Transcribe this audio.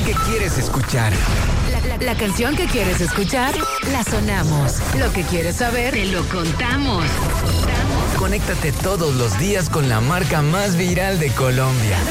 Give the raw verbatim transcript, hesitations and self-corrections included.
que quieres escuchar. La, la, la canción que quieres escuchar, la sonamos. Lo que quieres saber, te lo contamos. Conéctate todos los días con la marca más viral de Colombia.